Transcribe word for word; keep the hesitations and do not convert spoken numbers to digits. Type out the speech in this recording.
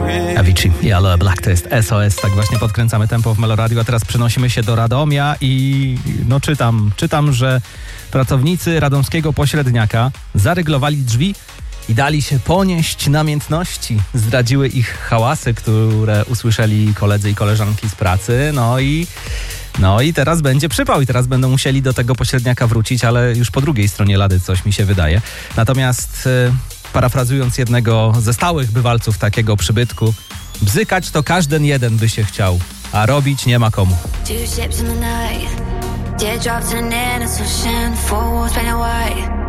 Avicii i Aloe Black to jest S O S, tak właśnie podkręcamy tempo w Meloradiu, a teraz przenosimy się do Radomia i no czytam, czytam, że pracownicy radomskiego pośredniaka zaryglowali drzwi i dali się ponieść namiętności. Zdradziły ich hałasy, które usłyszeli koledzy i koleżanki z pracy, no i no i teraz będzie przypał i teraz będą musieli do tego pośredniaka wrócić, ale już po drugiej stronie lady, coś mi się wydaje. Natomiast e, parafrazując jednego ze stałych bywalców takiego przybytku, bzykać to każden jeden by się chciał, a robić nie ma komu. Two ships in the night, teardrops in an ocean, four walls painted white.